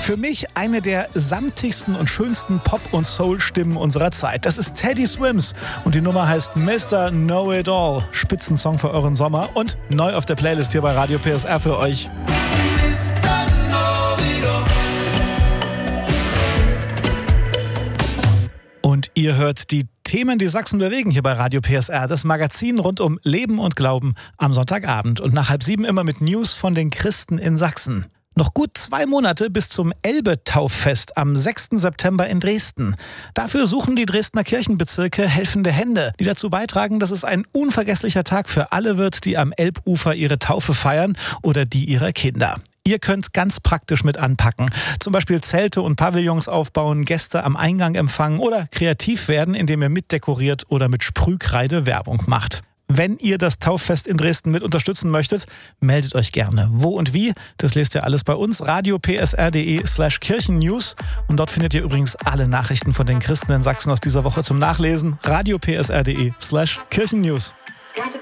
Für mich eine der samtigsten und schönsten Pop- und Soul-Stimmen unserer Zeit. Das ist Teddy Swims und die Nummer heißt Mr. Know-It-All. Spitzensong für euren Sommer und neu auf der Playlist hier bei Radio PSR für euch. Und ihr hört die Themen, die Sachsen bewegen hier bei Radio PSR. Das Magazin rund um Leben und Glauben am Sonntagabend. Und nach 6:30 immer mit News von den Christen in Sachsen. Noch gut 2 Monate bis zum Elbe-Tauffest am 6. September in Dresden. Dafür suchen die Dresdner Kirchenbezirke helfende Hände, die dazu beitragen, dass es ein unvergesslicher Tag für alle wird, die am Elbufer ihre Taufe feiern oder die ihrer Kinder. Ihr könnt ganz praktisch mit anpacken. Zum Beispiel Zelte und Pavillons aufbauen, Gäste am Eingang empfangen oder kreativ werden, indem ihr mitdekoriert oder mit Sprühkreide Werbung macht. Wenn ihr das Tauffest in Dresden mit unterstützen möchtet, meldet euch gerne. Wo und wie, das lest ihr alles bei uns, radiopsr.de/Kirchennews. Und dort findet ihr übrigens alle Nachrichten von den Christen in Sachsen aus dieser Woche zum Nachlesen, radiopsr.de/Kirchennews.